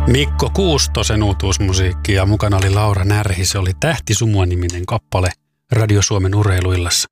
Mikko Kuustosen uutuusmusiikki ja mukana oli Laura Närhi. Se oli Tähti Sumua-niminen kappale Radio Suomen urheiluillassa.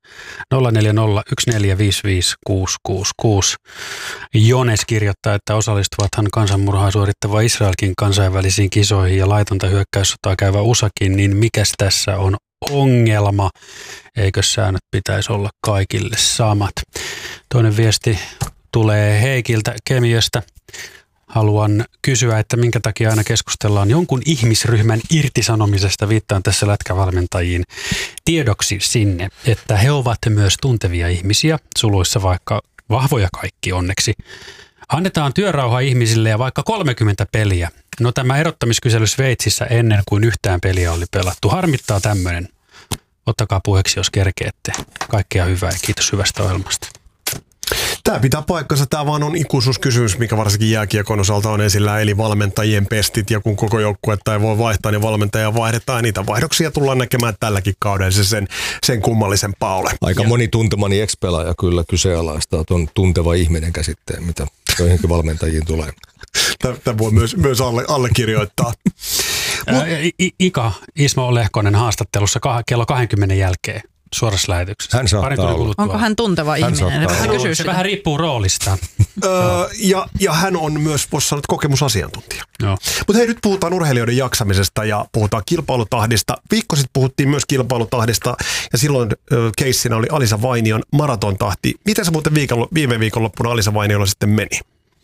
0401455666. Jones kirjoittaa, että osallistuvathan kansanmurhaa suorittava Israelkin kansainvälisiin kisoihin ja laitonta hyökkäyssotaa käyvä USAkin, niin mikäs tässä on ongelma? Eikö säännöt pitäisi olla kaikille samat? Toinen viesti tulee Heikiltä Kemiöstä. Haluan kysyä, että minkä takia aina keskustellaan jonkun ihmisryhmän irtisanomisesta, viittaan tässä lätkävalmentajiin, tiedoksi sinne, että he ovat myös tuntevia ihmisiä, suluissa vaikka vahvoja kaikki onneksi. Annetaan työrauha ihmisille ja vaikka 30 peliä. No tämä erottamiskysely Sveitsissä ennen kuin yhtään peliä oli pelattu. Harmittaa tämmöinen. Ottakaa puheeksi, jos kerkeette. Kaikkea hyvää ja kiitos hyvästä ohjelmasta. Tämä pitää paikkansa. Tämä vaan on ikuisuuskysymys, mikä varsinkin jääkiekon osalta on esillä, eli valmentajien pestit. Ja kun koko joukkuetta ei voi vaihtaa, niin valmentajia vaihdetaan. Niitä vaihdoksia tullaan näkemään tälläkin kaudella. Sen kummallisempaa ole. Aika moni tuntemani ex-pelaaja kyllä kyseenalaistaa tuon tunteva ihminen käsitteen, mitä joihinkin valmentajiin tulee. Tämä voi myös allekirjoittaa. Ika Ismo Lehkonen haastattelussa kello 20 jälkeen. Suorassa lähetyksessä. Hän saattaa olla. Onko hän tunteva ihminen? Se vähän riippuu roolista. Ja hän on myös, voisi sanoa, kokemusasiantuntija. Mutta hei, nyt puhutaan urheilijoiden jaksamisesta ja puhutaan kilpailutahdista. Viikko sitten puhuttiin myös kilpailutahdista ja silloin keissinä oli Alisa Vainion maratontahti. Miten se muuten viime viikonloppuna Alisa Vainiolla sitten meni?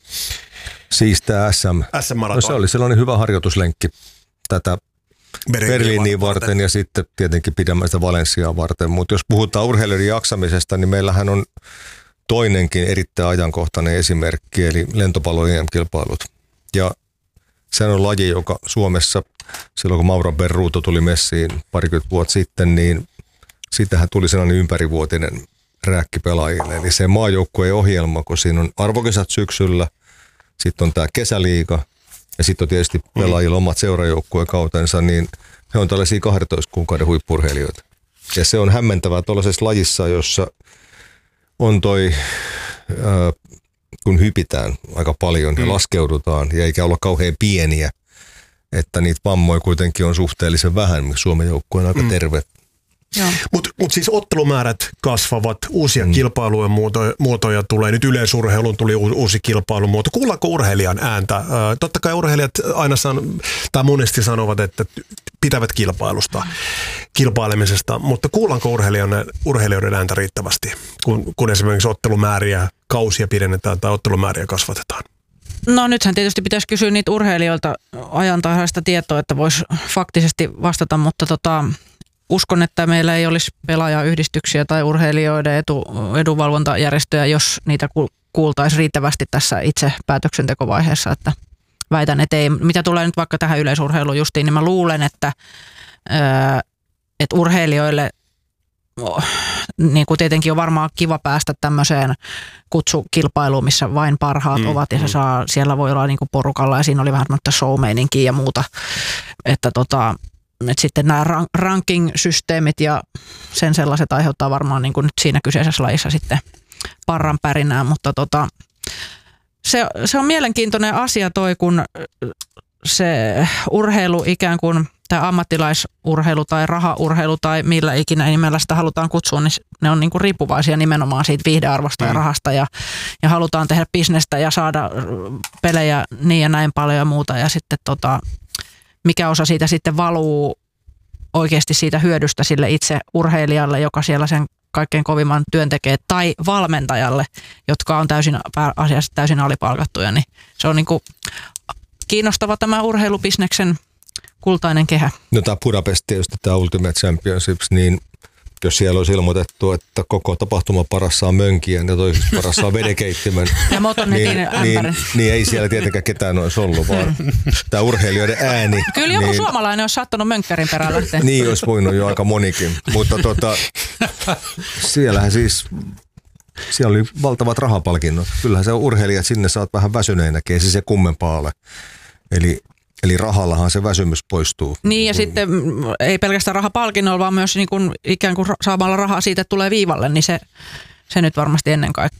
Siis tämä SM-maraton. No se oli sellainen hyvä harjoituslenkki tätä Berliiniin varten ja sitten tietenkin pidemmästä Valenssiaa varten. Mutta jos puhutaan urheilijoiden jaksamisesta, niin meillähän on toinenkin erittäin ajankohtainen esimerkki, eli lentopallo EM-kilpailut. Ja se on laji, joka Suomessa, silloin kun Mauro Berruto tuli messiin parikymmentä vuotta sitten, niin siitähän tuli sellainen ympärivuotinen rääkki pelaajille. Eli se maajoukkueen ohjelma, kun siinä on arvokisat syksyllä, sitten on tämä kesäliiga, ja sitten on tietysti pelaajilla omat seurajoukkueen kautensa, niin he on tällaisia 12 kuukauden huippu-urheilijoita. Ja se on hämmentävää tuollaisessa lajissa, jossa on kun hypitään aika paljon ja laskeudutaan, ja eikä olla kauhean pieniä, että niitä vammoja kuitenkin on suhteellisen vähän, Suomen joukkue on aika terve. Mutta siis ottelumäärät kasvavat, uusia kilpailujen muotoja tulee. Nyt yleisurheilun tuli uusi kilpailumuoto. Kuullaanko urheilijan ääntä? Totta kai urheilijat aina monesti sanovat, että pitävät kilpailemisesta, mutta kuullaanko urheilijoiden ääntä riittävästi, kun esimerkiksi ottelumääriä, kausia pidennetään tai ottelumääriä kasvatetaan? No nythän tietysti pitäisi kysyä niitä urheilijoilta ajantasaista tietoa, että voisi faktisesti vastata, mutta uskon, että meillä ei olisi pelaajayhdistyksiä tai urheilijoiden edunvalvontajärjestöjä, jos niitä kuultaisiin riittävästi tässä itse päätöksentekovaiheessa. Että väitän, että ei. Mitä tulee nyt vaikka tähän yleisurheiluun justiin, niin mä luulen, että urheilijoille niin kuin tietenkin on varmaan kiva päästä tämmöiseen kutsukilpailuun, missä vain parhaat ovat ja siellä voi olla niin kuin porukalla ja siinä oli vähän show-meininkiä ja muuta, että sitten nämä ranking-systeemit ja sen sellaiset aiheuttaa varmaan niin kuin nyt siinä kyseisessä lajissa sitten parran pärinää, mutta se on mielenkiintoinen asia kun se urheilu ikään kuin, tai ammattilaisurheilu tai rahaurheilu tai millä ikinä nimellä sitä halutaan kutsua, niin ne on niin kuin riippuvaisia nimenomaan siitä viihdearvosta ja rahasta ja halutaan tehdä bisnestä ja saada pelejä niin ja näin paljon ja muuta ja sitten mikä osa siitä sitten valuu oikeasti siitä hyödystä sille itse urheilijalle, joka siellä sen kaikkein kovimman työn tekee, tai valmentajalle, jotka on asiassa täysin alipalkattuja, niin se on niin kuin kiinnostava tämä urheilubisneksen kultainen kehä. No tämä Budapest tietysti, tämä Ultimate Championships, niin jos siellä olisi ilmoitettu, että koko tapahtuma paras saa mönkijän ja toisessa paras saa vedenkeittimen, niin ei siellä tietenkään ketään olisi ollut, vaan tämä urheilijoiden ääni. Kyllä joku suomalainen olisi sattunut mönkkärin perään lähteä. Niin olisi voinut jo aika monikin, mutta siellähän siis, siellä oli valtavat rahapalkinnot. Kyllähän se urheilijat sinne saat vähän väsyneenäkin, ei se kummempaa ole. Eli rahallahan se väsymys poistuu. Niin ja sitten ei pelkästään rahapalkinnolla, vaan myös niin kuin ikään kuin saamalla rahaa siitä, että tulee viivalle, niin se nyt varmasti ennen kaikkea.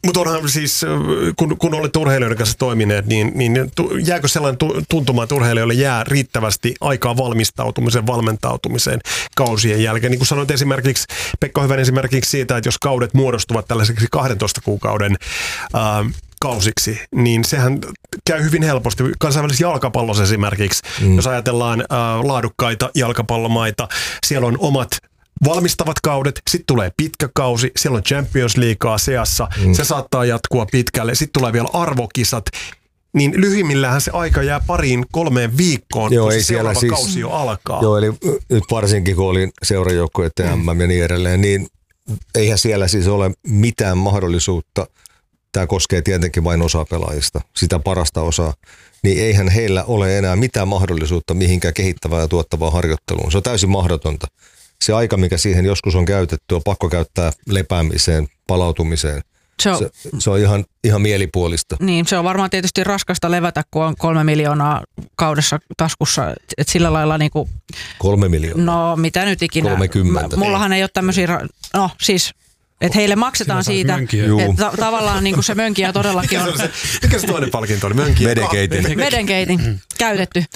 Mutta onhan siis, kun olette urheilijoiden kanssa toimineet, niin jääkö sellainen tuntuma, että urheilijoille jää riittävästi aikaa valmentautumiseen kausien jälkeen? Niin kuin sanoit esimerkiksi, Pekka Hyvän esimerkiksi siitä, että jos kaudet muodostuvat tällaiseksi 12 kuukauden kausiksi, niin sehän käy hyvin helposti. Kansainvälisessä jalkapallossa esimerkiksi, jos ajatellaan laadukkaita jalkapallomaita, siellä on omat valmistavat kaudet, sitten tulee pitkä kausi, siellä on Champions Leaguea seassa, se saattaa jatkua pitkälle, sitten tulee vielä arvokisat, niin lyhyimmillähän se aika jää 2-3 viikkoon, kun se seuraava kausi jo alkaa. Joo, eli nyt varsinkin kun olin seurajoukkueiden MM ja niin edelleen, niin eihän siellä siis ole mitään mahdollisuutta, tämä koskee tietenkin vain osaa pelaajista, sitä parasta osaa, niin eihän heillä ole enää mitään mahdollisuutta mihinkään kehittävää ja tuottavaa harjoitteluun. Se on täysin mahdotonta. Se aika, mikä siihen joskus on käytetty, on pakko käyttää lepäämiseen, palautumiseen. Se on ihan mielipuolista. Niin, se on varmaan tietysti raskasta levätä, kun on 3 miljoonaa kaudessa taskussa. Et sillä lailla niinku 3 miljoonaa? No, mitä nyt ikinä. 30. Mullahan ei ole tämmöisiä, no siis, että heille maksetaan siitä, että tavallaan niin kuin se mönkiä todellakin on. Mikä se toinen palkinto oli? Mönkiä? Vedenkeitin. Käytetty.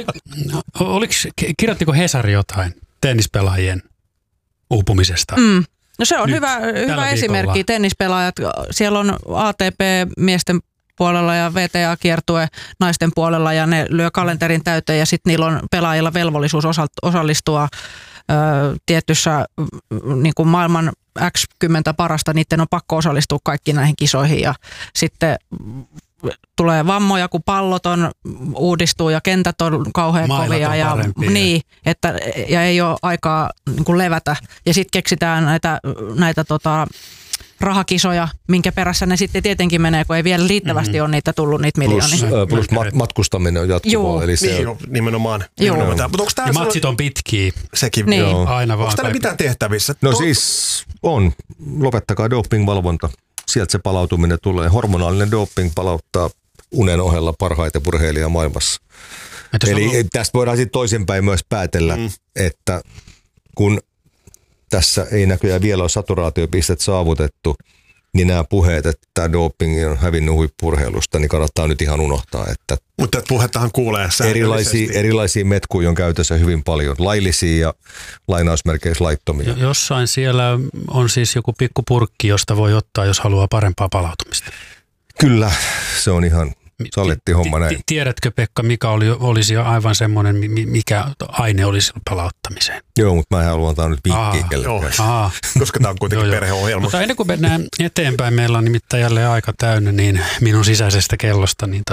Kirjoittiko Hesari jotain tennispelaajien uupumisesta? No se on hyvä esimerkki. Tennispelaajat, siellä on ATP-miesten puolella ja VTA-kiertue naisten puolella ja ne lyö kalenterin täyteen ja sitten niillä on pelaajilla velvollisuus osallistua tietyssä niin kuin maailman X10 parasta, niiden on pakko osallistua kaikkiin näihin kisoihin ja sitten tulee vammoja, kun pallot uudistuu ja kentät on kauhean kovia ja niin, ja ei ole aikaa niin kuin levätä ja sitten keksitään näitä rahakisoja, minkä perässä ne sitten tietenkin menee, kun ei vielä riittävästi ole niitä tullut niitä miljoonia. Plus matkustaminen on jatkuvaa. Eli se niin, nimenomaan. Ja matsit on pitkiä. Sekin. Niin. Aina vaan. Onko täällä mitään tehtävissä? No siis on. Lopettakaa dopingvalvonta. Sieltä se palautuminen tulee. Hormonaalinen doping palauttaa unen ohella parhaiten urheilijaa maailmassa. Eli tästä voidaan sitten toisinpäin myös päätellä, että kun tässä ei näköjään vielä ole saturaatiopistet saavutettu, niin nämä puheet, että tämä doping on hävinnyt huippu-urheilusta, niin kannattaa nyt ihan unohtaa. Mutta puhettahan kuulee erilaisia metkuja on käytössä hyvin paljon, laillisia ja lainausmerkeissä laittomia. Jossain siellä on siis joku pikku purkki, josta voi ottaa, jos haluaa parempaa palautumista. Kyllä, se on ihan saletti homma näin. Tiedätkö, Pekka, mikä olisi aivan semmoinen, mikä aine olisi palauttamiseen? Joo, mutta mä en halua antaa nyt vinkkiä kellekään. Koska tämä on kuitenkin perheohjelma. Mutta ennen kuin mennään eteenpäin, meillä on nimittäin jälleen aika täynnä, niin minun sisäisestä kellosta. Niin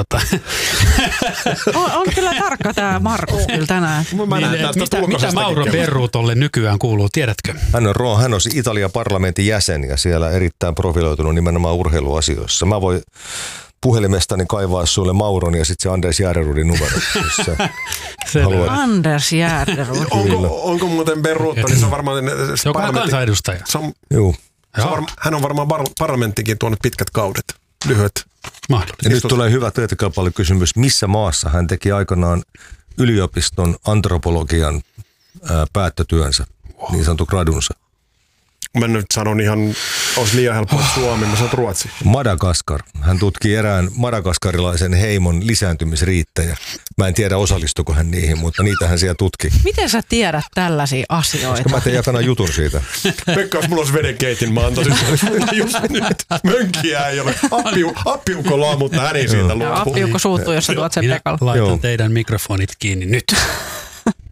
on kyllä tarkka tämä Markus kyllä tänään. Mitä Mauro Perruutolle nykyään kuuluu, tiedätkö? Hän on Italian parlamentin jäsen ja siellä erittäin profiloitunut nimenomaan urheiluasioissa. Mä voin puhelimestani kaivaa sulle Mauron ja sitten se Anders Järderudin numero. Anders Järderud. Onko muuten Berruutto, niin se on varmaan se on kansanedustaja. Hän on varmaan parlamenttikin tuonut pitkät kaudet, lyhyet. Ja nyt tulee hyvä työtäkaupallekysymys. Missä maassa hän teki aikanaan yliopiston antropologian päättötyönsä, niin sanottu gradunsa? Mä nyt sanon ihan, olisi liian helppoa Suomi, mä sanon Ruotsi. Madagaskar. Hän tutki erään madagaskarilaisen heimon lisääntymisriittejä. Mä en tiedä, osallistuko hän niihin, mutta niitä hän siellä tutki. Miten sä tiedät tällaisia asioita? Koska mä tein jakana jutun siitä. Pekka, jos mulla olisi vedenkeitin, mä antaisin just nyt. Mönkiä ei ole. Appiukko laamutta, hän ei siitä luopu. Appiukko suuttuu, jos sä tuot sen Pekalle. Laitan teidän mikrofonit kiinni nyt.